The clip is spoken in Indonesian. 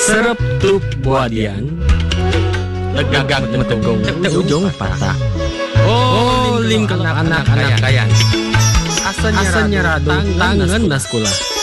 Serep tup buadian legak metegung teu ujung patah. Oh lim anak-anak kayan asa nyeradu tangan naskula.